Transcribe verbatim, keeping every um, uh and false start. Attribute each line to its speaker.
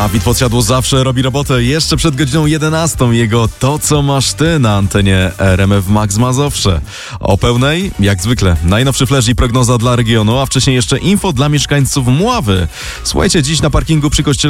Speaker 1: Dawid Podsiadło zawsze robi robotę. Jeszcze przed godziną jedenastą jego To, co masz ty na antenie R M F Max Mazowsze. O pełnej, jak zwykle, najnowszy flash i prognoza dla regionu, a wcześniej jeszcze info dla mieszkańców Mławy. Słuchajcie, dziś na parkingu przy kościele